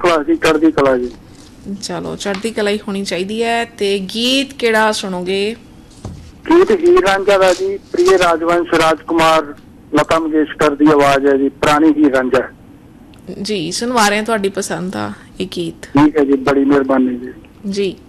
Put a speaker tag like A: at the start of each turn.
A: Class ਦੀ ਚੜ੍ਹਦੀ ਕਲਾ ਜੀ।
B: ਚਲੋ ਚੜ੍ਹਦੀ ਕਲਾ ਹੀ ਹੋਣੀ ਚਾਹੀਦੀ ਹੈ। ਤੇ ਗੀਤ ਕਿਹੜਾ ਸੁਣੋਗੇ?
A: ਗੀਤ ਹੀਰ ਰਾਂਝਾ ਦਾ ਜੀ, ਪ੍ਰਿय ਰਾਜਵੰਸ਼ ਰਾਜकुमार लता मंगेशकर ਦੀ ਆਵਾਜ਼ ਹੈ ਜੀ, ਪੁਰਾਣੀ ਹੀਰ ਰਾਂਝਾ
B: ਜੀ। ਸੁਣਵਾ ਰਹੇ ਤੁਹਾਡੀ ਪਸੰਦ ਦਾ ਇਹ ਗੀਤ।
A: ਠੀਕ ਹੈ ਜੀ, ਬੜੀ ਮਿਹਰਬਾਨੀ ਜੀ।
B: ਜੀ।